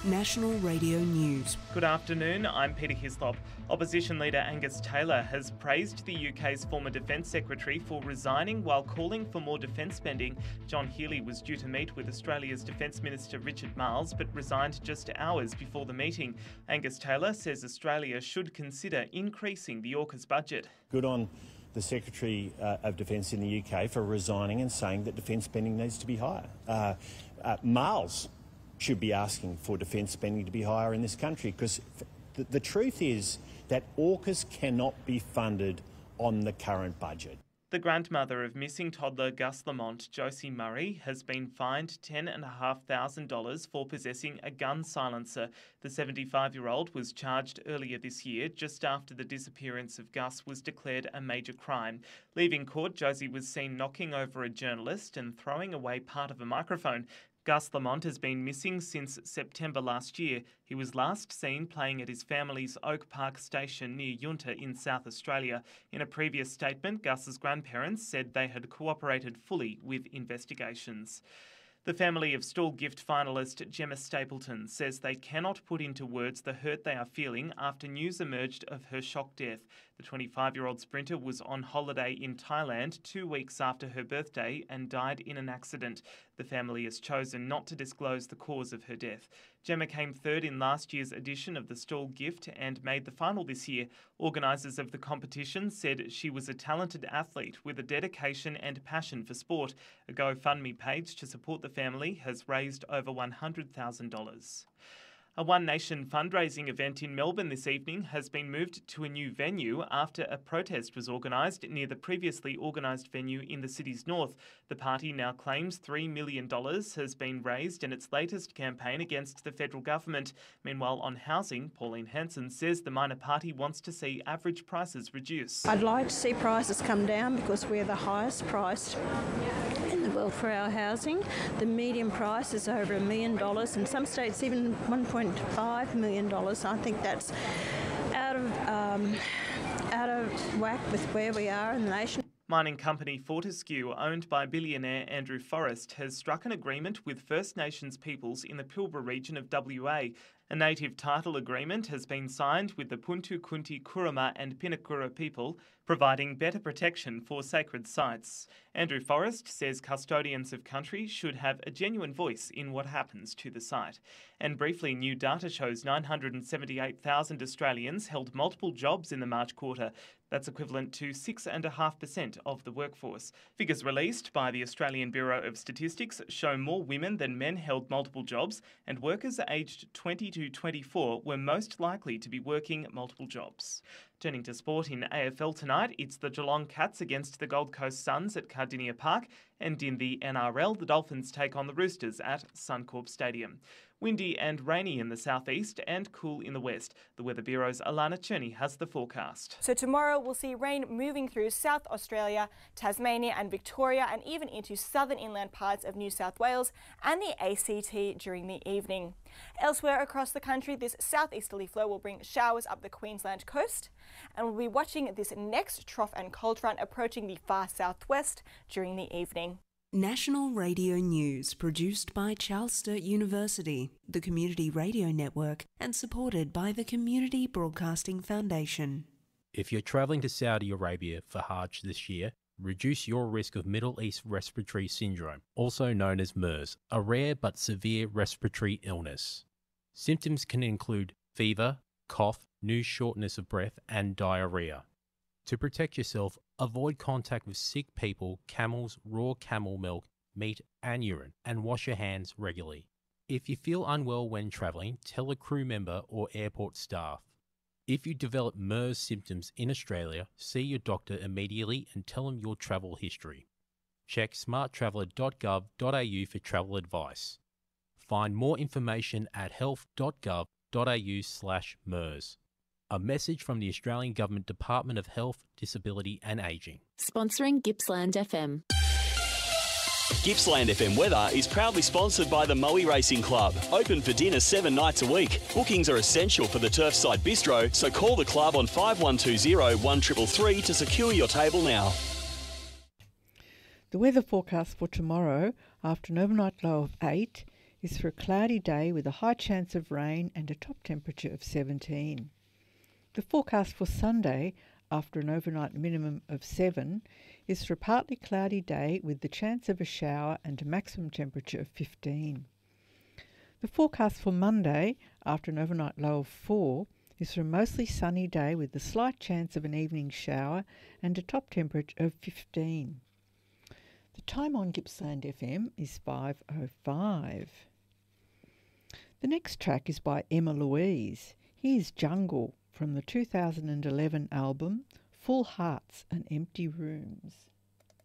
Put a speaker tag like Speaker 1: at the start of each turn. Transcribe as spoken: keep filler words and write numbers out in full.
Speaker 1: National Radio News.
Speaker 2: Good afternoon, I'm Peter Hislop. Opposition leader Angus Taylor has praised the U K's former Defence Secretary for resigning while calling for more defence spending. John Healey was due to meet with Australia's Defence Minister Richard Marles, but resigned just hours before the meeting. Angus Taylor says Australia should consider increasing the AUKUS budget.
Speaker 3: Good on the Secretary uh, of Defence in the U K for resigning and saying that defence spending needs to be higher. Uh, uh, Marles should be asking for defence spending to be higher in this country, because the, the truth is that AUKUS cannot be funded on the current budget.
Speaker 2: The grandmother of missing toddler Gus Lamont, Josie Murray, has been fined ten thousand five hundred dollars for possessing a gun silencer. The seventy-five-year-old was charged earlier this year, just after the disappearance of Gus was declared a major crime. Leaving court, Josie was seen knocking over a journalist and throwing away part of a microphone. Gus Lamont has been missing since September last year. He was last seen playing at his family's Oak Park station near Yunta in South Australia. In a previous statement, Gus's grandparents said they had cooperated fully with investigations. The family of Stawell Gift finalist Gemma Stapleton says they cannot put into words the hurt they are feeling after news emerged of her shock death. The twenty-five-year-old sprinter was on holiday in Thailand two weeks after her birthday and died in an accident. The family has chosen not to disclose the cause of her death. Gemma came third in last year's edition of the Stawell Gift and made the final this year. Organisers of the competition said she was a talented athlete with a dedication and passion for sport. A GoFundMe page to support the family has raised over one hundred thousand dollars. A One Nation fundraising event in Melbourne this evening has been moved to a new venue after a protest was organised near the previously organised venue in the city's north. The party now claims three million dollars has been raised in its latest campaign against the federal government. Meanwhile, on housing, Pauline Hanson says the minor party wants to see average prices reduce.
Speaker 4: I'd like to see prices come down because we're the highest priced in the world for our housing. The median price is over a million dollars, in some states even one point five million dollars. I think that's out of um, out of whack with where we are in the nation.
Speaker 2: Mining company Fortescue, owned by billionaire Andrew Forrest, has struck an agreement with First Nations peoples in the Pilbara region of W A. A native title agreement has been signed with the Puntu Kunti Kuruma and Pinakura people, providing better protection for sacred sites. Andrew Forrest says custodians of country should have a genuine voice in what happens to the site. And briefly, new data shows nine hundred seventy-eight thousand Australians held multiple jobs in the March quarter. That's equivalent to six point five percent of the workforce. Figures released by the Australian Bureau of Statistics show more women than men held multiple jobs, and workers aged twenty to twenty-four were most likely to be working multiple jobs. Turning to sport in A F L tonight, it's the Geelong Cats against the Gold Coast Suns at Cardinia Park, and in the N R L, the Dolphins take on the Roosters at Suncorp Stadium. Windy and rainy in the southeast and cool in the west. The Weather Bureau's Alana Cherney has the forecast.
Speaker 5: So tomorrow we'll see rain moving through South Australia, Tasmania and Victoria, and even into southern inland parts of New South Wales and the A C T during the evening. Elsewhere across the country, this southeasterly flow will bring showers up the Queensland coast, and we'll be watching this next trough and cold front approaching the far southwest during the evening.
Speaker 1: National Radio News, produced by Charles Sturt University, the Community Radio Network, and supported by the Community Broadcasting Foundation.
Speaker 6: If you're travelling to Saudi Arabia for Hajj this year, reduce your risk of Middle East Respiratory Syndrome, also known as MERS, a rare but severe respiratory illness. Symptoms can include fever, cough, new shortness of breath, and diarrhea. To protect yourself, avoid contact with sick people, camels, raw camel milk, meat, and urine, and wash your hands regularly. If you feel unwell when travelling, tell a crew member or airport staff. If you develop MERS symptoms in Australia, see your doctor immediately and tell them your travel history. Check smart traveller dot gov dot a u for travel advice. Find more information at health dot gov dot a u slash MERS. A message from the Australian Government Department of Health, Disability and Ageing.
Speaker 7: Sponsoring Gippsland F M.
Speaker 8: Gippsland F M weather is proudly sponsored by the Moe Racing Club. Open for dinner seven nights a week. Bookings are essential for the Turfside Bistro, so call the club on five one two zero, one three three three to secure your table now.
Speaker 9: The weather forecast for tomorrow, after an overnight low of eight, is for a cloudy day with a high chance of rain and a top temperature of seventeen. The forecast for Sunday, after an overnight minimum of seven, is for a partly cloudy day with the chance of a shower and a maximum temperature of fifteen. The forecast for Monday, after an overnight low of four, is for a mostly sunny day with the slight chance of an evening shower and a top temperature of fifteen. The time on Gippsland F M is five oh five. The next track is by Emma Louise. Here's Jungle from the two thousand eleven album Full Hearts and Empty Rooms.